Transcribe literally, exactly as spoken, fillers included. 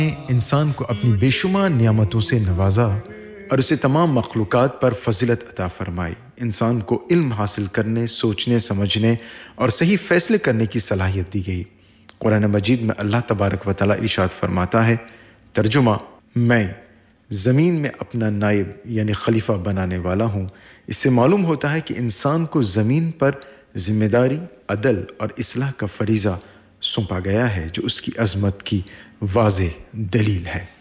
इंसान को अपनी बेशुमार नियामतों से नवाजा और उसे तमाम मखलूक़ात पर फजीलत अता फरमाई। इंसान को इल्म हासिल करने, सोचने, समझने और सही फैसले करने की सलाहियत दी गई। कुरान मजीद में अल्लाह तबारक व तआला इरशाद फरमाता है, तर्जुमा, मैं ज़मीन में अपना नायब यानी खलीफा बनाने वाला हूँ। इससे मालूम होता है कि इंसान को ज़मीन पर जिम्मेदारी, अदल और इस्लाह का फरीज़ा सौंपा गया है, जो उसकी अज़मत की वाज़ेह दलील है।